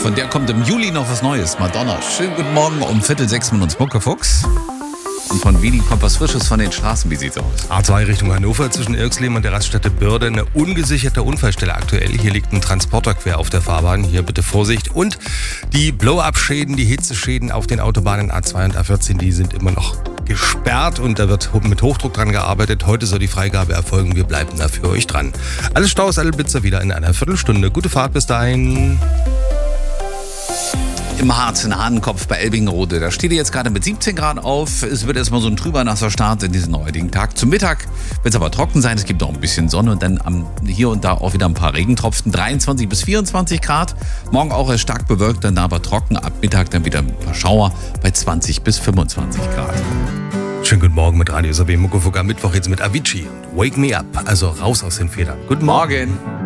Von der kommt im Juli noch was Neues. Madonna. Schönen guten Morgen um 5:45 mit uns Muckefuchs. Und von Wien kommt was Frisches von den Straßen. Wie sieht's aus? A2 Richtung Hannover zwischen Irxleben und der Raststätte Börde. Eine ungesicherte Unfallstelle aktuell. Hier liegt ein Transporter quer auf der Fahrbahn. Hier bitte Vorsicht. Und die Blow-up-Schäden, die Hitzeschäden auf den Autobahnen A2 und A14, die sind immer noch gesperrt und da wird mit Hochdruck dran gearbeitet. Heute soll die Freigabe erfolgen. Wir bleiben da für euch dran. Alle Staus, alle Blitzer wieder in einer Viertelstunde. Gute Fahrt bis dahin. Im Harz, in Hahnenkopf bei Elbingrode. Da steht ihr jetzt gerade mit 17 Grad auf. Es wird erstmal so ein trüber nasser Start in diesen heutigen Tag. Zum Mittag wird es aber trocken sein. Es gibt noch ein bisschen Sonne und dann hier und da auch wieder ein paar Regentropfen. 23 bis 24 Grad. Morgen auch erst stark bewölkt, dann aber trocken. Ab Mittag dann wieder ein paar Schauer bei 20 bis 25 Grad. Schönen guten Morgen mit Radio Sabi Muckefuck am Mittwoch jetzt mit Avicii. Wake me up, also raus aus den Federn. Guten Morgen.